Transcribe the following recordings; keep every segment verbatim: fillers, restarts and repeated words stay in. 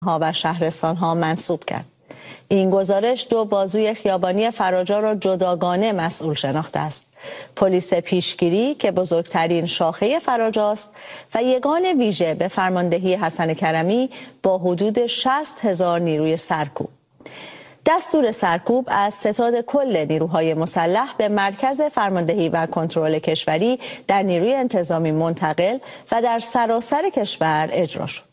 ها و شهرستان ها منسوب کرد. این گزارش دو بازوی خیابانی فراجا را جداگانه مسئول شناخته است. پلیس پیشگیری که بزرگترین شاخه فراجاست و یگان ویژه به فرماندهی حسن کرمی با حدود شصت هزار نیروی سرکوب. دستور سرکوب از ستاد کل نیروهای مسلح به مرکز فرماندهی و کنترل کشوری در نیروی انتظامی منتقل و در سراسر کشور اجرا شد.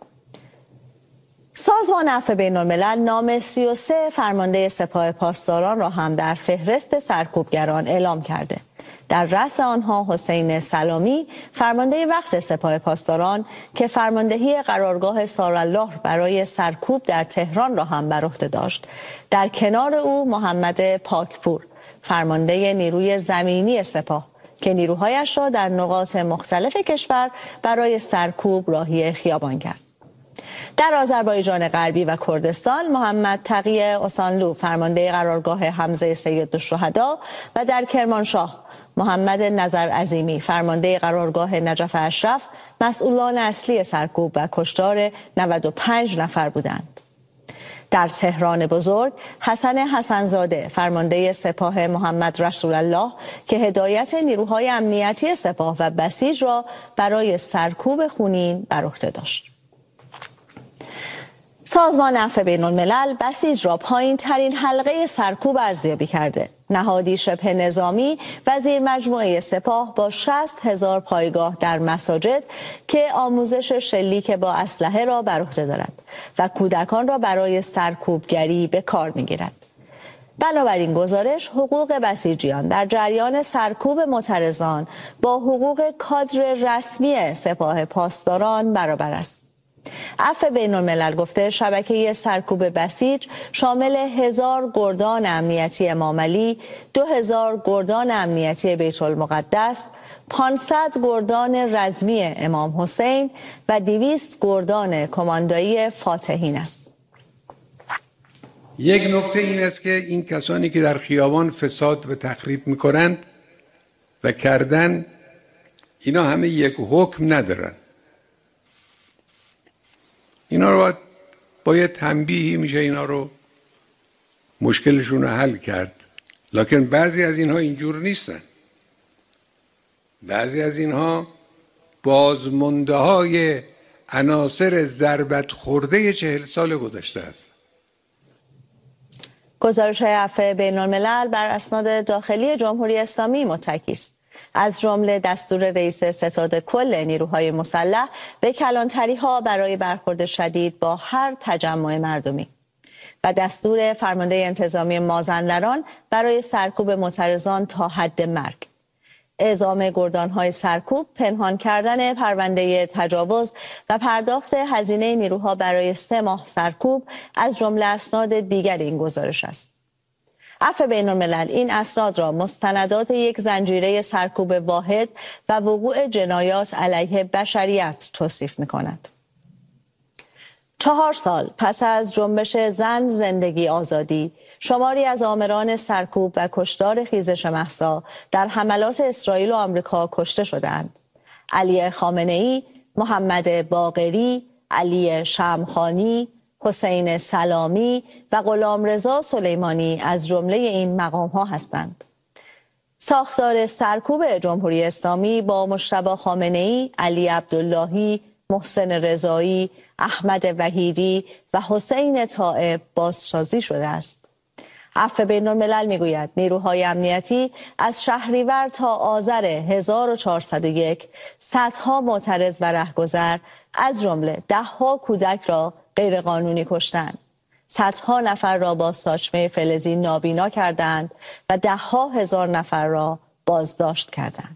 سازمان عفو بین‌الملل نام سی و سه فرمانده سپاه پاسداران را هم در فهرست سرکوبگران اعلام کرده. در رأس آنها حسین سلامی، فرمانده وقت سپاه پاسداران که فرماندهی قرارگاه سارالله برای سرکوب در تهران را هم بر عهده داشت. در کنار او محمد پاکپور، فرمانده نیروی زمینی سپاه که نیروهایش را در نقاط مختلف کشور برای سرکوب راهی خیابان کرد. در آذربایجان غربی و کردستان محمد تقی اوسانلو، فرمانده قرارگاه حمزه سیدالشهدا و در کرمانشاه محمد نظر عظیمی، فرمانده قرارگاه نجف اشرف، مسئولان اصلی سرکوب و کشتار نود و پنج نفر بودند. در تهران بزرگ حسن حسنزاده، فرمانده سپاه محمد رسول الله که هدایت نیروهای امنیتی سپاه و بسیج را برای سرکوب خونین بر عهده داشت. سازمان عفو بین‌الملل بسیج را پایین ترین حلقه سرکوب ارزیابی کرده. نهادی شبه نظامی وزیر مجموعه سپاه با شصت هزار پایگاه در مساجد که آموزش شلیک با اسلحه را بر عهده دارد و کودکان را برای سرکوبگری به کار می‌گیرد. بنابراین گزارش حقوق بسیجیان در جریان سرکوب معترضان با حقوق کادر رسمی سپاه پاسداران برابر است. عفو بین‌الملل گفته شبکه سرکوب بسیج شامل هزار گردان امنیتی امام علی، دو هزار گردان امنیتی بیت المقدس، پانصد گردان رزمی امام حسین و دویست گردان کماندایی فاتحین است. یک نکته این است که این کسانی که در خیابان فساد و تخریب می‌کنند و کردن، اینا همه یک حکم ندارن. اینا رو باید, باید تنبیهی میشه اینا رو مشکلشون رو حل کرد. لکن بعضی از اینها اینجور نیستن. بعضی از اینها بازمانده های عناصر ضربت خورده چهل سال گذشته است. گزارش های عفو بین‌الملل بر اسناد داخلی جمهوری اسلامی متکی است. از جمله دستور رئیس ستاد کل نیروهای مسلح به کلانتری‌ها برای برخورد شدید با هر تجمع مردمی و دستور فرمانده انتظامی مازندران برای سرکوب معترضان تا حد مرگ. اعزام گردان‌های سرکوب، پنهان کردن پرونده تجاوز و پرداخت هزینه نیروها برای سه ماه سرکوب از جمله اسناد دیگر این گزارش است. عفو بین‌الملل این اسناد را مستندات یک زنجیره سرکوب واحد و وقوع جنایات علیه بشریت توصیف می‌کند. چهار سال پس از جنبش زن زندگی آزادی، شماری از آمران سرکوب و کشتار خیزش مهسا در حملات اسرائیل و آمریکا کشته شدند. علی خامنه‌ای، محمد باقری، علی شمخانی، حسین سلامی و غلامرضا سلیمانی از جمله این مقام‌ها هستند. ساختار سرکوب جمهوری اسلامی با مجتبی خامنه‌ای، علی عبداللهی، محسن رضایی، احمد وحیدی و حسین طائب بازسازی شده است. عفو بین‌الملل میگوید نیروهای امنیتی از شهریور تا آذر هزار و چهارصد و یک صدها معترض و رهگذر از جمله ده‌ها کودک را غیرقانونی کشتند. صدها نفر را با ساچمه فلزی نابینا کردند و ده‌ها هزار نفر را بازداشت کردند.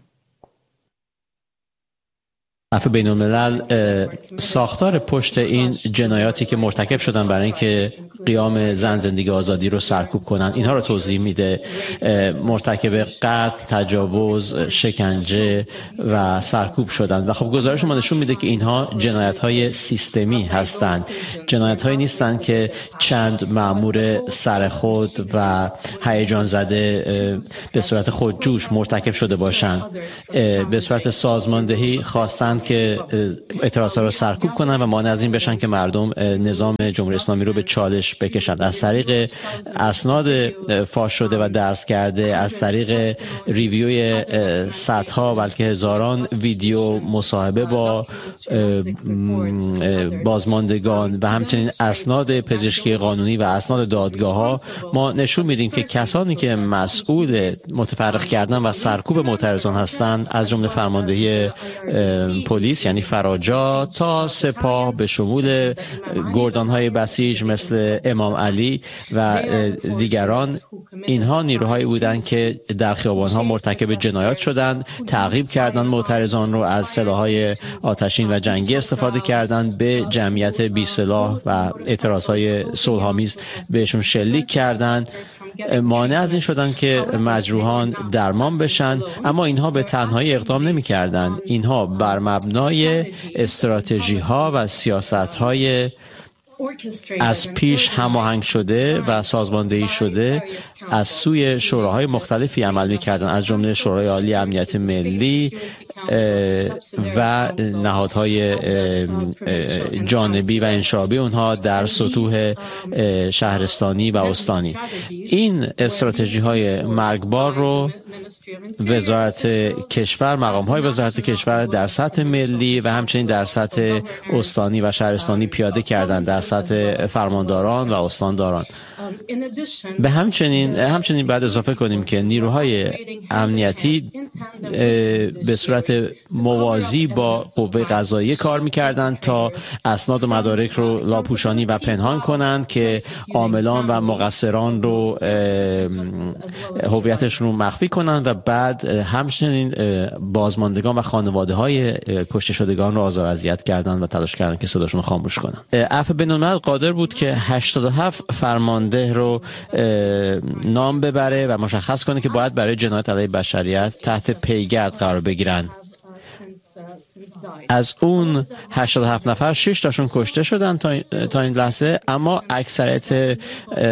عفو بین‌الملل ساختار پشت این جنایاتی که مرتکب شدن برای اینکه قیام زن زندگی آزادی رو سرکوب کنن. اینها رو توضیح میده. مرتکب قتل، تجاوز، شکنجه و سرکوب شدن و خب گزارش ما نشون میده که اینها جنایت‌های سیستمی هستند. جنایت‌هایی نیستند که چند مأمور سرخود و هیجان زده به صورت خودجوش مرتکب شده باشند. به صورت سازماندهی خواستند که اعتراضات رو سرکوب کنند و مانع از این بشن که مردم نظام جمهوری اسلامی رو به چالش بکشند. از طریق اسناد فاش شده و درس کرده، از طریق ریویوی صدها بلکه هزاران ویدیو مصاحبه با بازماندگان و همچنین اسناد پزشکی قانونی و اسناد دادگاه ها ما نشون میدیم که کسانی که مسئول متفرق کردن و سرکوب معترضان هستند، از جمله فرماندهی پلیس یعنی فراجا تا سپاه به شمول گردانهای بسیج مثل امام علی و دیگران، اینها نیروهایی بودند که در خیابان‌ها مرتکب جنایات شدند، تعقیب کردند معترضان رو، از سلاح‌های آتشین و جنگی استفاده کردند، به جمعیت بی سلاح و اعتراض‌های صلح‌آمیز بهشون شلیک کردند، مانع از این شدند که مجروحان درمان بشن. اما اینها به تنهایی اقدام نمی‌کردند. اینها بر مبنای استراتژی‌ها و سیاست‌های از پیش هماهنگ شده و سازماندهی شده از سوی شوراهای مختلفی عمل می‌کردند، از جمله شورای عالی امنیت ملی و نهادهای جانبی و انشابی اونها در سطوح شهرستانی و استانی. این استراتژی‌های مرگبار رو وزارت کشور، مقام‌های وزارت کشور در سطح ملی و همچنین در سطح استانی و شهرستانی پیاده کردند، در سطح فرمانداران و استانداران. به همچنین همچنین بعد اضافه کنیم که نیروهای امنیتی به صورت موازی با قوه قضاییه کار می‌کردند تا اسناد و مدارک رو لاپوشانی و پنهان کنند که عاملان و مقصران رو هویتشون رو مخفی کنند و بعد همچنین بازماندگان و خانواده‌های کشته شدگان رو آزار اذیت کردند و تلاش کردند که صداشون رو خاموش کنند. عفو بین‌الملل قادر بود که هشتاد و هفت فرمانده رو نام ببره و مشخص کنه که باید برای جنایت علیه بشریت تحت پیگرد قرار بگیرن. از اون هشتاد و هفت نفر شش تاشون کشته شدن تا, تا این لحظه، اما اکثریت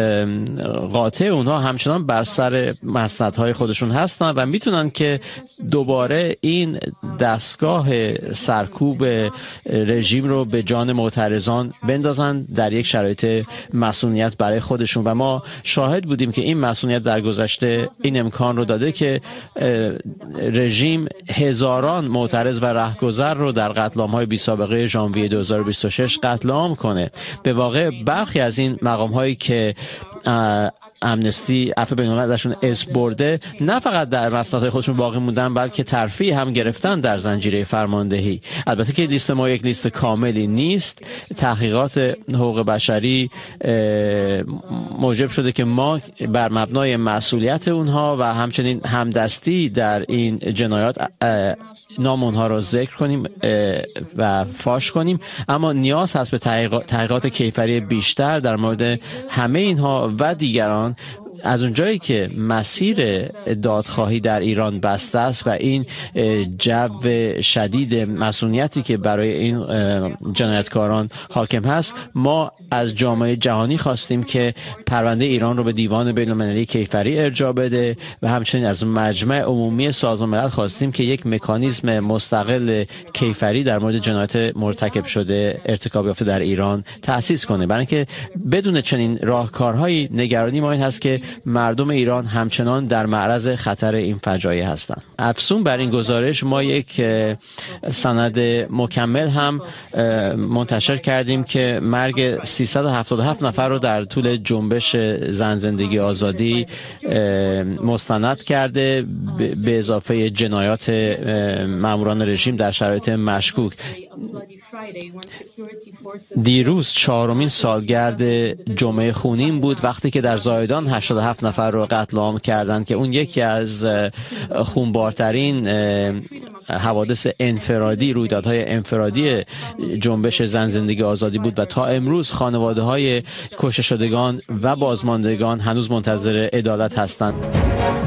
قاطع اونها همچنان بر سر مسندهای خودشون هستن و میتونن که دوباره این دستگاه سرکوب رژیم رو به جان معترضان بندازن در یک شرایط مسئولیت برای خودشون. و ما شاهد بودیم که این مسئولیت در گذشته این امکان رو داده که رژیم هزاران معترض و رهگذر رو در قتل عام‌های بی سابقه ژانویه دو هزار و بیست و شش قتل عام کنه. به واقع برخی از این مقام‌هایی که امنستی عفو بین‌الملل ازشون اسم برده نه فقط در مسندهای خودشون باقی موندن، بلکه ترفیع هم گرفتن در زنجیره فرماندهی. البته که لیست ما یک لیست کاملی نیست. تحقیقات حقوق بشری موجب شده که ما بر مبنای مسئولیت اونها و همچنین همدستی در این جنایات نام اونها را ذکر کنیم و فاش کنیم، اما نیاز هست به تحقیقات کیفری بیشتر در مورد همه اینها و دیگران. از اونجایی که مسیر دادخواهی در ایران بسته است و این جو شدید مسئولیتی که برای این جنایتکاران حاکم هست، ما از جامعه جهانی خواستیم که پرونده ایران رو به دیوان بین‌المللی کیفری ارجاع بده و همچنین از مجمع عمومی سازمان ملل خواستیم که یک مکانیزم مستقل کیفری در مورد جنایت مرتکب شده ارتکاب یافته در ایران تأسیس کنه. برای اینکه بدون چنین راهکارهایی نگرانی ما این هست که مردم ایران همچنان در معرض خطر این فجایع هستند. افزون بر این گزارش ما یک سند مکمل هم منتشر کردیم که مرگ سیصد و هفتاد و هفت نفر رو در طول جنبش زن زندگی آزادی مستند کرده، به اضافه جنایات ماموران رژیم در شرایط مشکوک. دیروز چهارمین سالگرد جمعه خونین بود وقتی که در زایدان هشتاد و هفت نفر رو قتل عام کردند که اون یکی از خونبارترین حوادث انفرادی، رویدادهای انفرادی جنبش زن زندگی آزادی بود و تا امروز خانواده های کشته شدگان و بازماندگان هنوز منتظر عدالت هستند.